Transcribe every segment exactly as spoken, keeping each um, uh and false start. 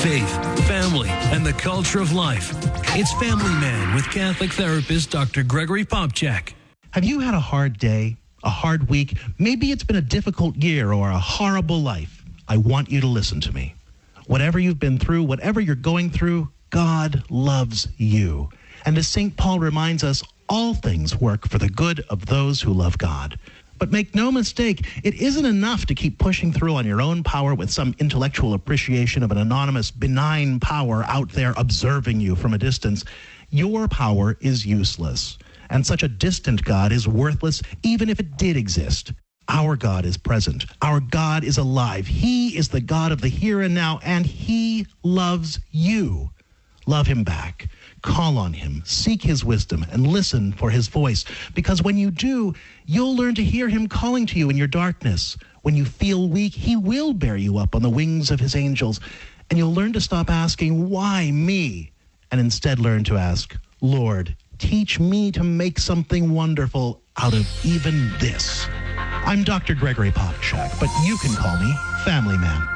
faith, family, and the culture of life. It's Family Man with Catholic therapist Doctor Gregory Popcak. Have you had a hard day, a hard week? Maybe it's been a difficult year or a horrible life. I want you to listen to me. Whatever you've been through, whatever you're going through, God loves you. And as Saint Paul reminds us, all things work for the good of those who love God. But make no mistake, it isn't enough to keep pushing through on your own power with some intellectual appreciation of an anonymous, benign power out there observing you from a distance. Your power is useless, and such a distant God is worthless even if it did exist. Our God is present. Our God is alive. He is the God of the here and now, and He loves you. Love Him back. Call on Him, seek His wisdom, and listen for His voice. Because when you do, you'll learn to hear Him calling to you in your darkness. When you feel weak, He will bear you up on the wings of His angels. And you'll learn to stop asking, why me? And instead learn to ask, Lord, teach me to make something wonderful out of even this. I'm Doctor Gregory Popcak, but you can call me Family Man.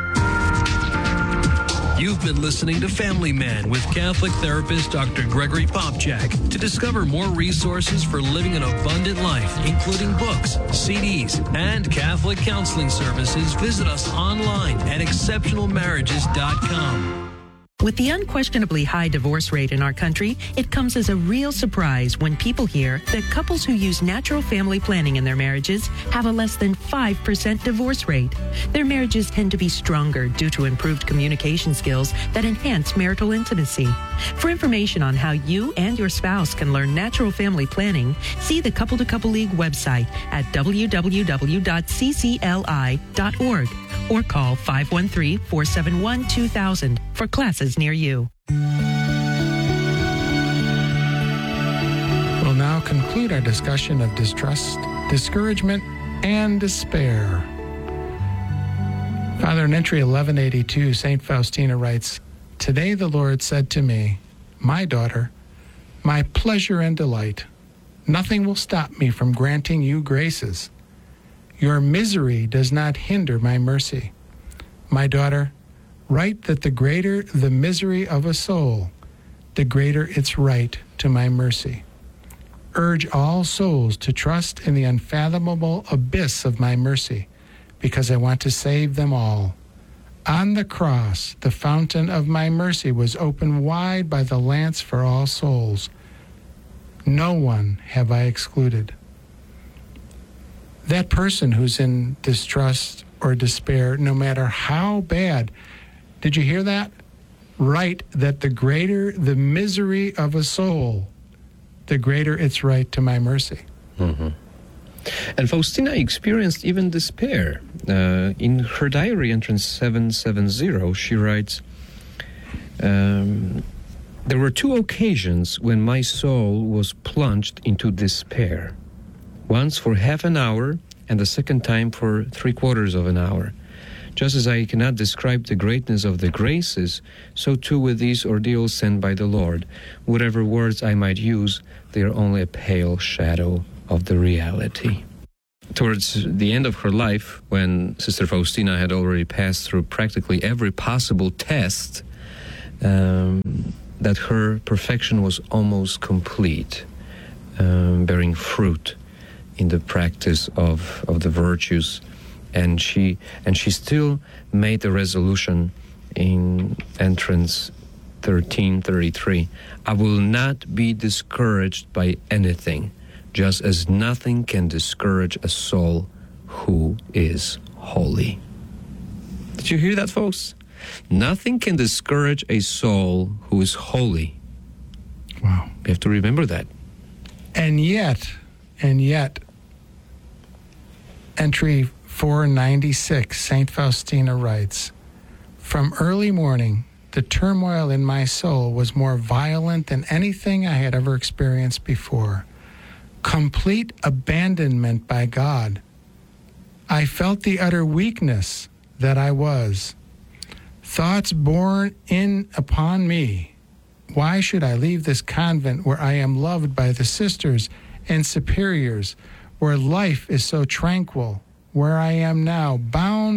You've been listening to Family Man with Catholic therapist Doctor Gregory Popcak. To discover more resources for living an abundant life, including books, C Ds, and Catholic counseling services, visit us online at exceptional marriages dot com. With the unquestionably high divorce rate in our country, it comes as a real surprise when people hear that couples who use natural family planning in their marriages have a less than five percent divorce rate. Their marriages tend to be stronger due to improved communication skills that enhance marital intimacy. For information on how you and your spouse can learn natural family planning, see the Couple to Couple League website at w w w dot c c l i dot org or call five one three, four seven one, two thousand for classes near you. We'll now conclude our discussion of distrust, discouragement, and despair. Father, in entry eleven eighty-two, Saint Faustina writes, "Today the Lord said to me, my daughter, my pleasure and delight, nothing will stop me from granting you graces. Your misery does not hinder my mercy. My daughter, write that the greater the misery of a soul, the greater its right to my mercy. Urge all souls to trust in the unfathomable abyss of my mercy, because I want to save them all. On the cross, the fountain of my mercy was opened wide by the lance for all souls. No one have I excluded." That person who's in distrust or despair, no matter how bad, did you hear that? Write that the greater the misery of a soul, the greater its right to my mercy. Mm-hmm. And Faustina experienced even despair. Uh, in her diary, entrance seven seventy, she writes, um, "There were two occasions when my soul was plunged into despair. Once for half an hour, and the second time for three quarters of an hour. Just as I cannot describe the greatness of the graces, so too with these ordeals sent by the Lord. Whatever words I might use, they are only a pale shadow of the reality." Towards the end of her life, when Sister Faustina had already passed through practically every possible test, um, that her perfection was almost complete, um, bearing fruit in the practice of, of the virtues, and she and she still made the resolution in entrance thirteen thirty-three, "I will not be discouraged by anything, just as nothing can discourage a soul who is holy." Did you hear that, folks? Nothing can discourage a soul who is holy. Wow. You have to remember that. And yet, and yet, entry four ninety-six, Saint Faustina writes, "From early morning, the turmoil in my soul was more violent than anything I had ever experienced before. Complete abandonment by God. I felt the utter weakness that I was. Thoughts borne in upon me. Why should I leave this convent where I am loved by the sisters and superiors, where life is so tranquil, where I am now bound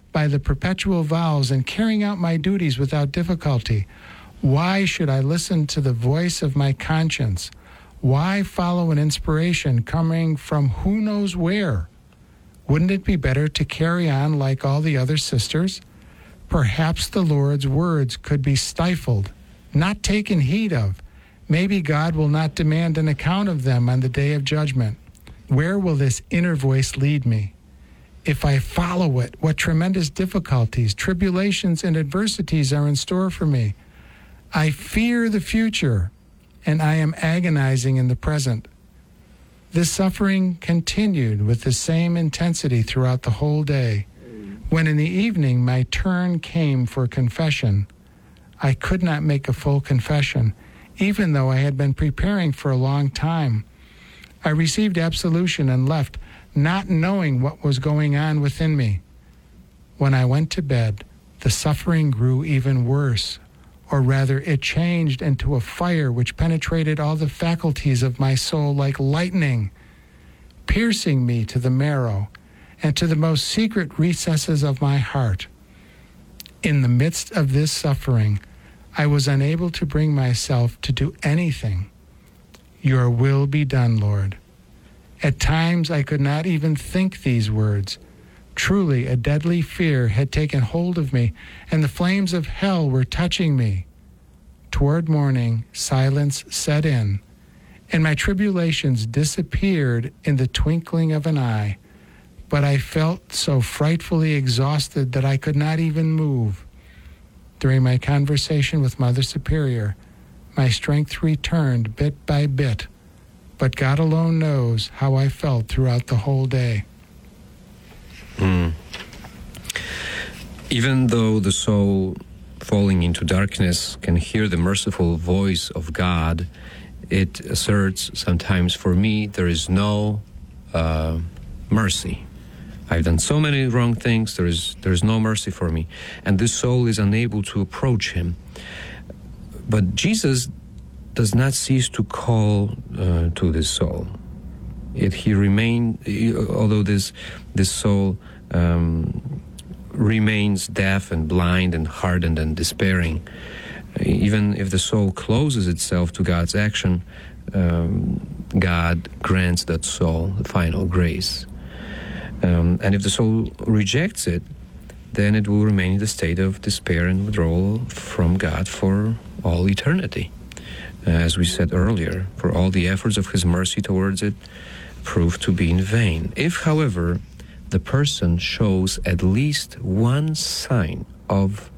by the perpetual vows and carrying out my duties without difficulty. Why should I listen to the voice of my conscience? Why follow an inspiration coming from who knows where? Wouldn't it be better to carry on like all the other sisters? Perhaps the Lord's words could be stifled, not taken heed of. Maybe God will not demand an account of them on the day of judgment. Where will this inner voice lead me? If I follow it, what tremendous difficulties, tribulations, and adversities are in store for me? I fear the future, and I am agonizing in the present. This suffering continued with the same intensity throughout the whole day. When in the evening my turn came for confession, I could not make a full confession, even though I had been preparing for a long time. I received absolution and left, not knowing what was going on within me. When I went to bed, the suffering grew even worse, or rather it changed into a fire which penetrated all the faculties of my soul like lightning, piercing me to the marrow and to the most secret recesses of my heart. In the midst of this suffering, I was unable to bring myself to do anything. Your will be done, Lord. At times I could not even think these words. Truly, a deadly fear had taken hold of me, and the flames of hell were touching me. Toward morning, silence set in, and my tribulations disappeared in the twinkling of an eye. But I felt so frightfully exhausted that I could not even move. During my conversation with Mother Superior, my strength returned bit by bit, but God alone knows how I felt throughout the whole day. Mm. Even though the soul falling into darkness can hear the merciful voice of God, it asserts sometimes, for me, there is no uh, mercy. I've done so many wrong things, there is there is no mercy for me. And this soul is unable to approach him. But Jesus does not cease to call uh, to this soul. Yet he remain, although this this soul um, remains deaf and blind and hardened and despairing, even if the soul closes itself to God's action, um, God grants that soul the final grace. Um, and if the soul rejects it, then it will remain in the state of despair and withdrawal from God for all eternity. Uh, as we said earlier, for all the efforts of His mercy towards it prove to be in vain. If, however, the person shows at least one sign of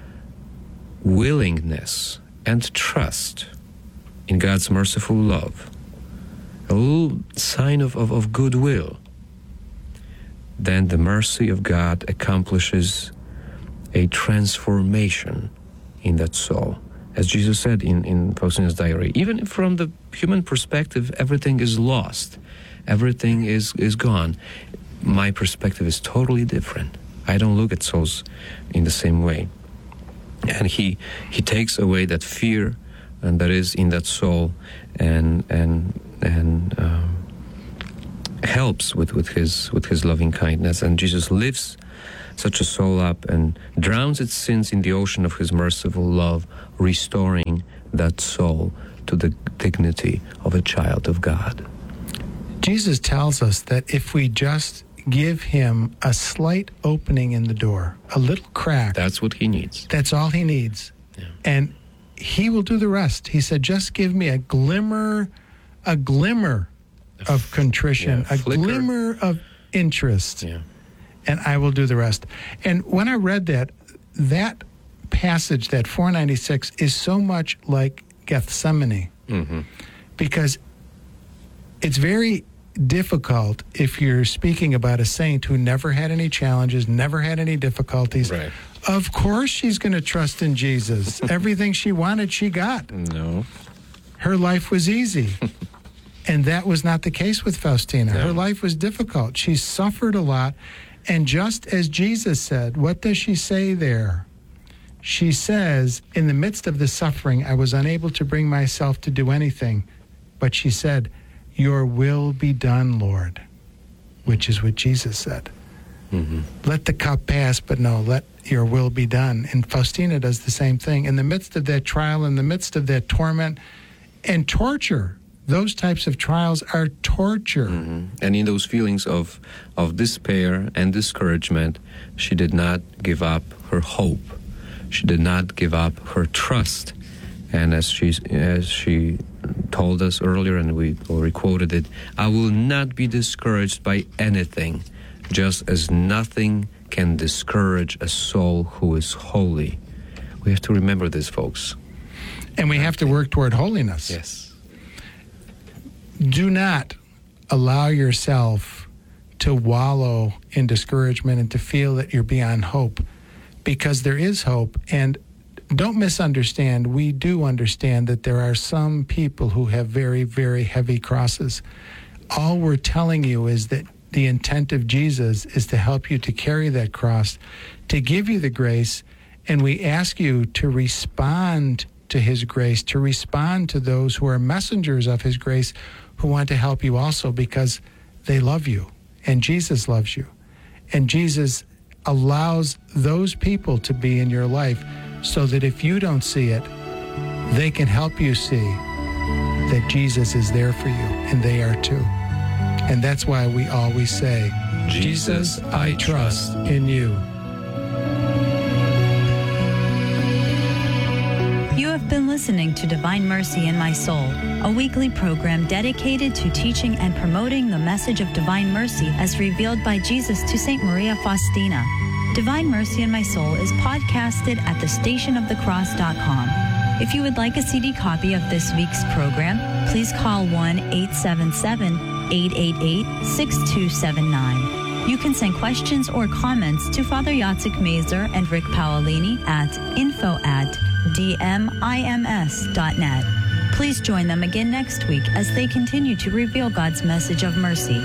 willingness and trust in God's merciful love, a little sign of, of, of goodwill, then the mercy of God accomplishes a transformation in that soul. As Jesus said in, in Faustina's diary, even from the human perspective, everything is lost. Everything is, is gone. My perspective is totally different. I don't look at souls in the same way. And he he takes away that fear and that is in that soul and and and um, helps with, with his with his loving kindness. And Jesus lifts such a soul up and drowns its sins in the ocean of His merciful love, restoring that soul to the dignity of a child of God. Jesus tells us that if we just give Him a slight opening in the door, a little crack. That's what He needs. That's all He needs. Yeah. And He will do the rest. He said, just give me a glimmer, a glimmer of contrition, yeah, a flicker. glimmer of interest, yeah. and I will do the rest. And when I read that, that passage, that four ninety-six, is so much like Gethsemane, mm-hmm. because it's very difficult if you're speaking about a saint who never had any challenges, never had any difficulties. Right. Of course she's going to trust in Jesus. Everything she wanted, she got. No. Her life was easy. And that was not the case with Faustina. No. Her life was difficult. She suffered a lot. And just as Jesus said, what does she say there? She says, in the midst of the suffering, I was unable to bring myself to do anything. But she said, your will be done, Lord, which is what Jesus said. Mm-hmm. Let the cup pass, but no, let your will be done. And Faustina does the same thing. In the midst of that trial, in the midst of that torment and torture, those types of trials are torture. Mm-hmm. And in those feelings of, of despair and discouragement, she did not give up her hope. She did not give up her trust. And as she, as she told us earlier, and we already quoted it, I will not be discouraged by anything, just as nothing can discourage a soul who is holy. We have to remember this, folks. And we have to work toward holiness. Yes. Do not allow yourself to wallow in discouragement and to feel that you're beyond hope, because there is hope. And don't misunderstand, we do understand that there are some people who have very, very heavy crosses. All we're telling you is that the intent of Jesus is to help you to carry that cross, to give you the grace, and we ask you to respond to his grace, to respond to those who are messengers of his grace, who want to help you also because they love you, and Jesus loves you. And Jesus allows those people to be in your life so that if you don't see it, they can help you see that Jesus is there for you, and they are too. And that's why we always say, Jesus, I trust in you. You have been listening to Divine Mercy in My Soul, a weekly program dedicated to teaching and promoting the message of divine mercy as revealed by Jesus to Saint Maria Faustina. Divine Mercy in My Soul is podcasted at the station of the cross dot com. If you would like a C D copy of this week's program, please call one eight seven seven, eight eight eight, six two seven nine. You can send questions or comments to Father Yatsik Mazer and Rick Paolini at info at d m i m s dot net. Please join them again next week as they continue to reveal God's message of mercy.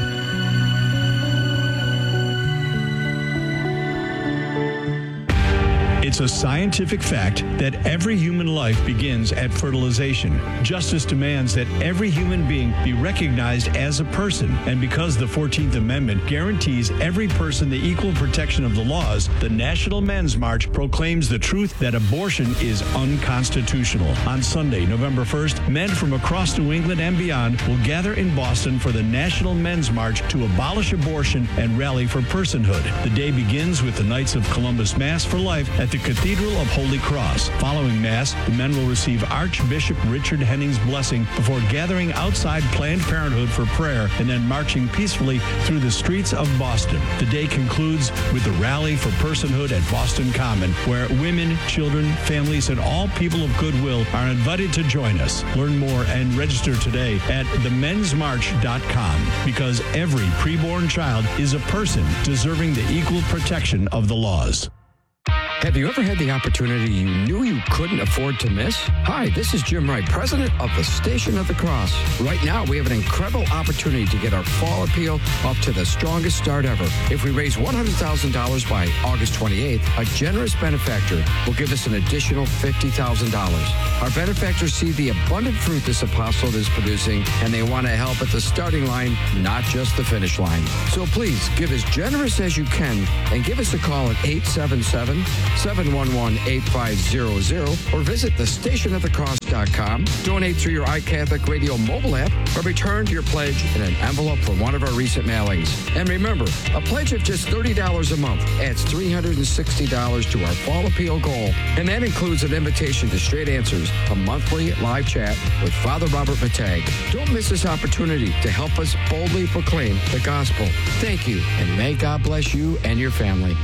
It's a scientific fact that every human life begins at fertilization. Justice demands that every human being be recognized as a person. And because the fourteenth Amendment guarantees every person the equal protection of the laws, the National Men's March proclaims the truth that abortion is unconstitutional. On Sunday, November first, men from across New England and beyond will gather in Boston for the National Men's March to abolish abortion and rally for personhood. The day begins with the Knights of Columbus Mass for Life at the Cathedral of Holy Cross. Following Mass, the men will receive Archbishop Richard Henning's blessing before gathering outside Planned Parenthood for prayer and then marching peacefully through the streets of Boston. The day concludes with the Rally for Personhood at Boston Common, where women, children, families, and all people of goodwill are invited to join us. Learn more and register today at the mens march dot com, because every preborn child is a person deserving the equal protection of the laws. Have you ever had the opportunity you knew you couldn't afford to miss? Hi, this is Jim Wright, president of the Station of the Cross. Right now, we have an incredible opportunity to get our fall appeal up to the strongest start ever. If we raise one hundred thousand dollars by August twenty-eighth, a generous benefactor will give us an additional fifty thousand dollars. Our benefactors see the abundant fruit this apostolate is producing, and they want to help at the starting line, not just the finish line. So please, give as generous as you can and give us a call at eight seven seven, seven one one, eight five zero zero or visit the station of the cross dot com. Donate through your iCatholic Radio mobile app or return your pledge in an envelope from one of our recent mailings. And remember, a pledge of just thirty dollars a month adds three hundred sixty dollars to our fall appeal goal. And that includes an invitation to Straight Answers, a monthly live chat with Father Robert Matag. Don't miss this opportunity to help us boldly proclaim the gospel. Thank you, and may God bless you and your family.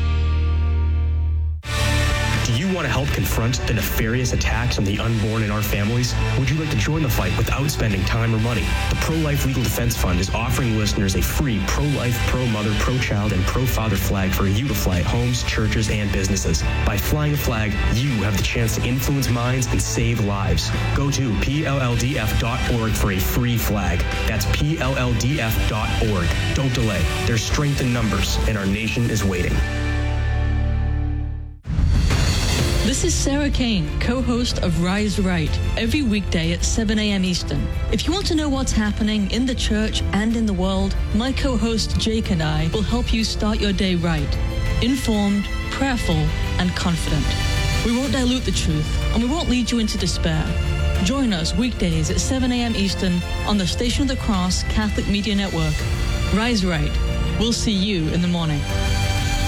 Do you want to help confront the nefarious attacks on the unborn in our families? Would you like to join the fight without spending time or money? The Pro-Life Legal Defense Fund is offering listeners a free pro-life, pro-mother, pro-child, and pro-father flag for you to fly at homes, churches, and businesses. By flying a flag, you have the chance to influence minds and save lives. Go to P L L D F dot org for a free flag. That's P L L D F dot org. Don't delay. There's strength in numbers, and our nation is waiting. This is Sarah Kane, co-host of Rise Right, every weekday at seven a.m. Eastern. If you want to know what's happening in the church and in the world, my co-host Jake and I will help you start your day right, informed, prayerful, and confident. We won't dilute the truth, and we won't lead you into despair. Join us weekdays at seven a.m. Eastern on the Station of the Cross Catholic Media Network. Rise Right. We'll see you in the morning.